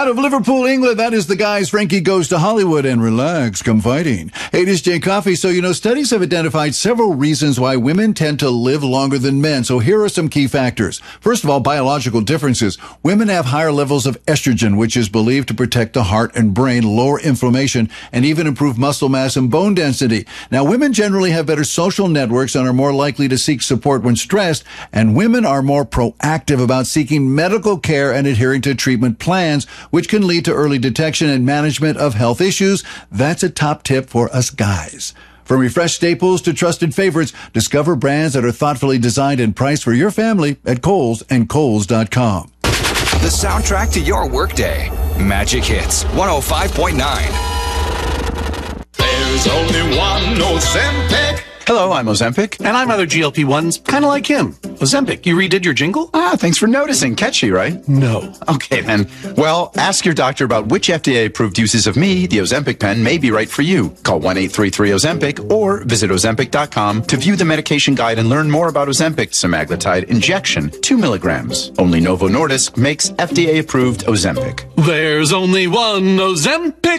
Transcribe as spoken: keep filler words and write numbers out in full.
Out of Liverpool, England, that is the guys Frankie Goes to Hollywood and Relax, Come Fighting. Hey, it is Jay Coffee. So, you know, studies have identified several reasons why women tend to live longer than men. So here are some key factors. First of all, biological differences. Women have higher levels of estrogen, which is believed to protect the heart and brain, lower inflammation, and even improve muscle mass and bone density. Now, women generally have better social networks and are more likely to seek support when stressed, and women are more proactive about seeking medical care and adhering to treatment plans, which can lead to early detection and management of health issues. That's a top tip for us guys. From refreshed staples to trusted favorites, discover brands that are thoughtfully designed and priced for your family at Kohl's and Kohl's dot com. The soundtrack to your workday. Magic Hits one oh five point nine. There's only one Ozempic. Hello, I'm Ozempic. And I'm other G L P ones, kind of like him. Ozempic, you redid your jingle? Ah, thanks for noticing. Catchy, right? No. Okay, then. Well, ask your doctor about which F D A-approved uses of me, the Ozempic pen, may be right for you. Call one eight three three Ozempic or visit Ozempic dot com to view the medication guide and learn more about Ozempic semaglutide injection, two milligrams. Only Novo Nordisk makes F D A-approved Ozempic. There's only one Ozempic.